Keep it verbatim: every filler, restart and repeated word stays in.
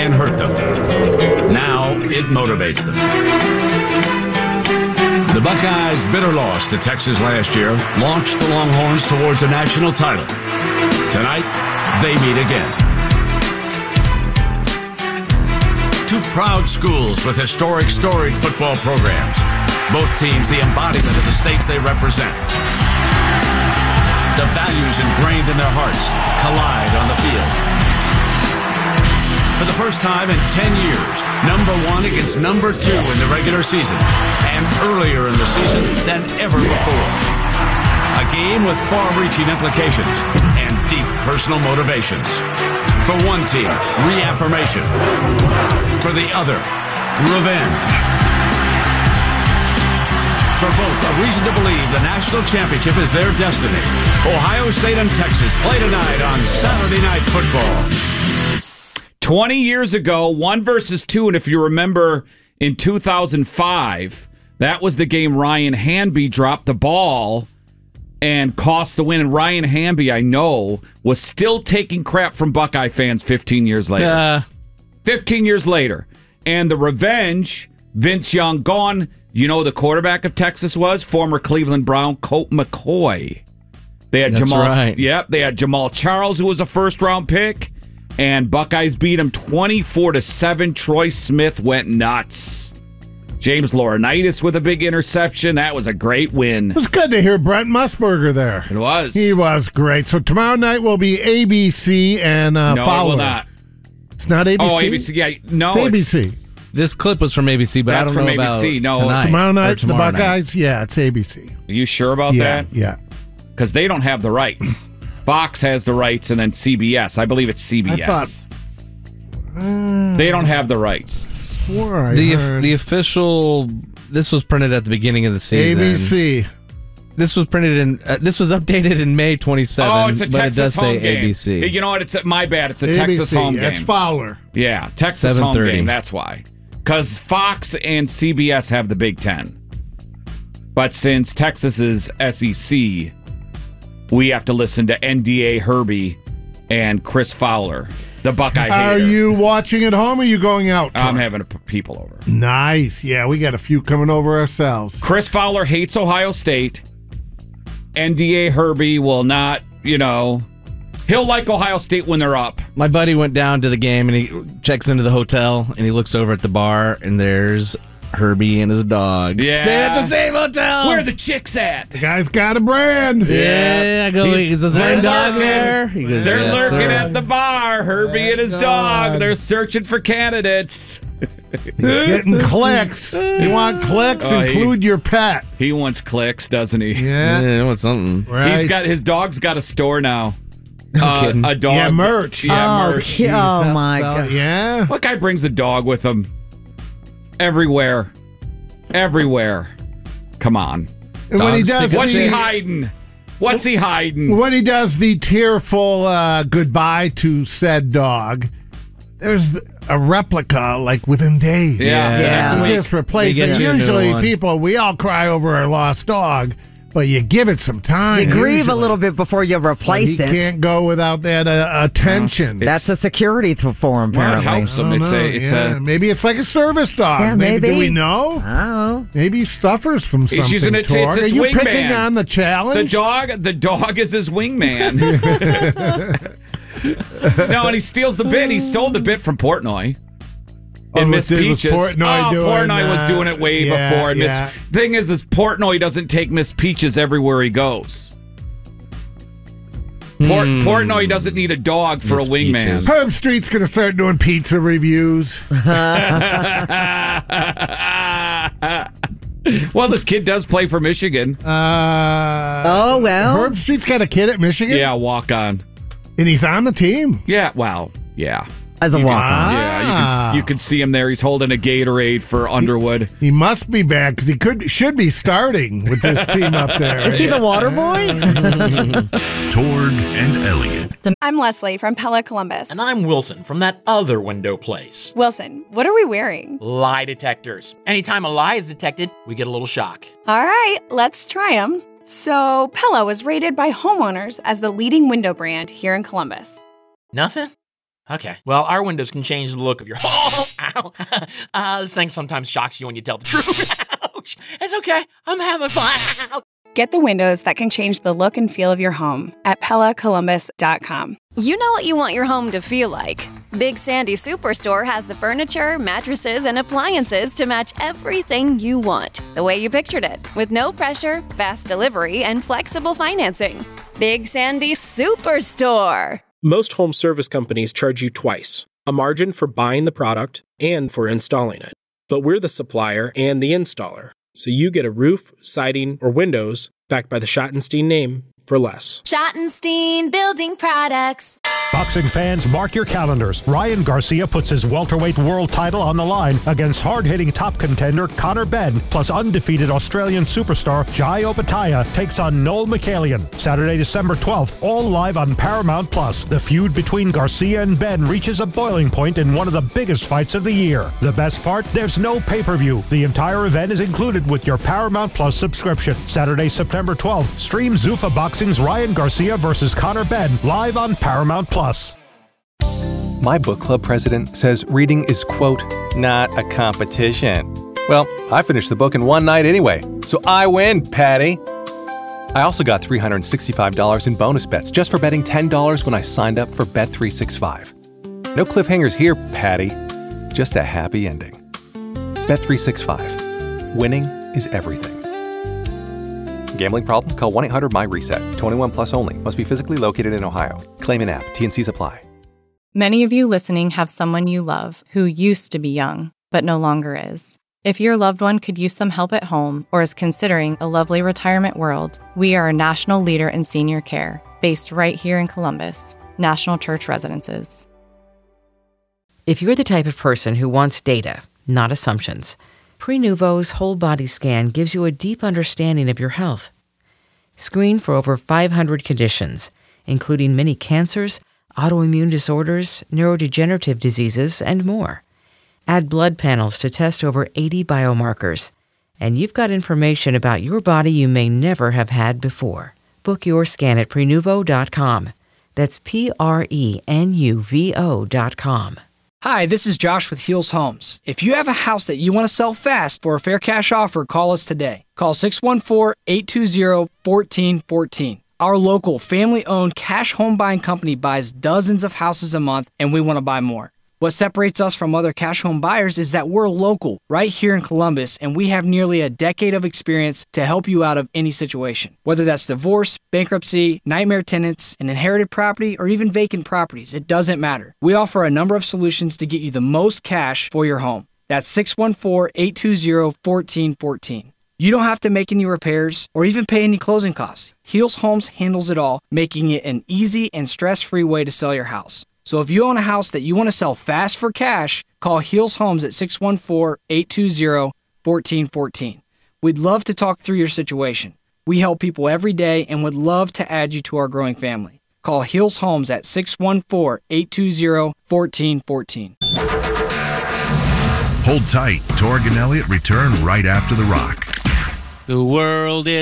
and hurt them. Now it motivates them. The Buckeyes' bitter loss to Texas last year launched the Longhorns towards a national title. Tonight, they meet again. Two proud schools with historic, storied football programs. Both teams the embodiment of the states they represent. The values ingrained in their hearts collide on the field. For the first time in ten years, number one against number two in the regular season, and earlier in the season than ever before. A game with far-reaching implications and deep personal motivations. For one team, reaffirmation. For the other, revenge. For both, a reason to believe the national championship is their destiny. Ohio State and Texas play tonight on Saturday Night Football. twenty years ago, one versus two, and if you remember, in two thousand five, that was the game Ryan Hanby dropped the ball and cost the win. And Ryan Hanby, I know, was still taking crap from Buckeye fans fifteen years later. Uh, fifteen years later. And the revenge, Vince Young gone. You know who the quarterback of Texas was? Former Cleveland Brown, Colt McCoy. They had That's Jamal. right. Yep, they had Jamal Charles, who was a first-round pick, and Buckeyes beat him twenty-four to seven. Troy Smith went nuts. James Laurinaitis with a big interception. That was a great win. It was good to hear Brent Musburger there. It was. He was great. So tomorrow night will be A B C and uh, no, Fowler. it will not. It's not A B C? Oh, A B C. Yeah, no, it's A B C. This clip was from A B C, but That's I don't from know A B C. about No, tonight, Tomorrow night, tomorrow the Buckeyes? Night. Yeah, it's A B C. Are you sure about yeah, that? Yeah. Because they don't have the rights. Fox has the rights, and then C B S. I believe it's C B S. I thought, uh, they don't have the rights. Swore I The heard. the official. This was printed at the beginning of the A season. B C. This was printed in. Uh, this was updated in May twenty-seventh. Oh, it's a but Texas it does home say game. A B C. You know what? It's my bad. It's a A B C. Texas home game. It's Fowler. Yeah, Texas home seven thirty. game. That's why. Because Fox and C B S have the Big Ten. But since Texas is S E C, we have to listen to N D A Herbie and Chris Fowler, the Buckeye Are hater. you watching at home or are you going out? I'm having a p- people over. Nice. Yeah, we got a few coming over ourselves. Chris Fowler hates Ohio State. N D A Herbie will not, you know, he'll like Ohio State when they're up. My buddy went down to the game and he checks into the hotel and he looks over at the bar and there's Herbie and his dog. Yeah. Staying at the same hotel. Where are the chicks at? The guy's got a brand. Yeah, I go. He's- Is his they're name dog lurking. there? He goes, They're "Yes, lurking sir." at the bar. Herbie and his dog. God. They're searching for candidates. Getting clicks. You want clicks? Oh, he- Include your pet. He wants clicks, doesn't he? Yeah. Yeah, what's something? Right. He's got his dog's got a store now. Uh, kidding. a dog. Yeah, merch. Yeah, Oh, merch. ki- oh He's my up- God. Yeah. What guy brings a dog with him? Everywhere. Everywhere. Come on. And when he Dogs does stick What's he the, hiding? What's he hiding? when he does the tearful uh, goodbye to said dog, there's a replica like within days. Yeah. Yeah. Next You week. just replace They it. get you a new Usually, one. people, we all cry over our lost dog, but you give it some time. You grieve usually. a little bit before you But replace he it. can't go without that uh, attention. It's- That's a security th- for him, Well, it apparently. helps I him. don't It's know. a. It's Yeah, a. maybe it's like a service dog. Yeah, Do maybe. we know? I don't know. Maybe he suffers from something. He's using it to- it's Torg. its Are you wingman. picking on the challenge? The dog. The dog is his wingman. No, and he steals the bit. He stole the bit from Portnoy. And Oh, Miss was- was Peaches. Portnoy oh, doing, Portnoy was uh, doing it way yeah, before. And yeah. Miss thing is, is Portnoy doesn't take Miss Peaches everywhere he goes. Port, Hmm. Portnoy doesn't need a dog for Miss a wingman. Peaches. Herb Street's going to start doing pizza reviews. Well, this kid does play for Michigan. Uh, Oh, well. Herb Street's got a kid at Michigan? Yeah, walk on. And he's on the team. Yeah, well, yeah. As a walk-on. Ah. Yeah, you can you can see him there. He's holding a Gatorade for Underwood. He must be back because he could should be starting with this team up there. Is he the water boy? Torg and Elliott. I'm Leslie from Pella Columbus. And I'm Wilson from that other window place. Wilson, what are we wearing? Lie detectors. Anytime a lie is detected, we get a little shock. All right, let's try them. So, Pella was rated by homeowners as the leading window brand here in Columbus. Nothing? Okay. Well, our windows can change the look of your home. Ow. Uh, this thing sometimes shocks you when you tell the truth. Ouch. It's okay. I'm having fun. Ow. Get the windows that can change the look and feel of your home at Pella Columbus dot com. You know what you want your home to feel like. Big Sandy Superstore has the furniture, mattresses, and appliances to match everything you want, the way you pictured it, with no pressure, fast delivery, and flexible financing. Big Sandy Superstore. Most home service companies charge you twice, a margin for buying the product and for installing it. But we're the supplier and the installer, so you get a roof, siding, or windows backed by the Schottenstein name for less. Schottenstein Building Products. Boxing fans, mark your calendars. Ryan Garcia puts his welterweight world title on the line against hard-hitting top contender Conor Benn, plus undefeated Australian superstar Jai Opetaia takes on Noel Michaelian. Saturday, December twelfth, all live on Paramount Plus. The feud between Garcia and Benn reaches a boiling point in one of the biggest fights of the year. The best part? There's no pay-per-view. The entire event is included with your Paramount Plus subscription. Saturday, September twelfth, stream Zuffa Boxing's Ryan Garcia versus Conor Benn live on Paramount Plus. My book club president says reading is, quote, not a competition. Well, I finished the book in one night anyway, so I win, Patty. I also got three hundred sixty-five dollars in bonus bets just for betting ten dollars when I signed up for Bet three sixty-five. No cliffhangers here, Patty. Just a happy ending. Bet three sixty-five. Winning is everything. Gambling problem? Call one eight hundred M Y reset. twenty-one plus only. Must be physically located in Ohio. Claim in app. T and Cs apply. Many of you listening have someone you love who used to be young, but no longer is. If your loved one could use some help at home or is considering a lovely retirement world, we are a national leader in senior care, based right here in Columbus. National Church Residences. If you're the type of person who wants data, not assumptions, Prenuvo's whole body scan gives you a deep understanding of your health. Screen for over five hundred conditions, including many cancers, autoimmune disorders, neurodegenerative diseases, and more. Add blood panels to test over eighty biomarkers, and you've got information about your body you may never have had before. Book your scan at Prenuvo dot com. That's P R E N U V O dot com. Hi, this is Josh with Heels Homes. If you have a house that you want to sell fast for a fair cash offer, call us today. Call six one four, eight two zero, one four one four. Our local family-owned cash home buying company buys dozens of houses a month, and we want to buy more. What separates us from other cash home buyers is that we're local, right here in Columbus, and we have nearly a decade of experience to help you out of any situation. Whether that's divorce, bankruptcy, nightmare tenants, an inherited property, or even vacant properties, it doesn't matter. We offer a number of solutions to get you the most cash for your home. That's six one four, eight two zero, one four one four. You don't have to make any repairs or even pay any closing costs. Heels Homes handles it all, making it an easy and stress-free way to sell your house. So if you own a house that you want to sell fast for cash, call Heels Homes at six one four, eight two zero, one four one four. We'd love to talk through your situation. We help people every day and would love to add you to our growing family. Call Heels Homes at six one four, eight two zero, one four one four. Hold tight. Torg and Elliott return right after the rock. The world is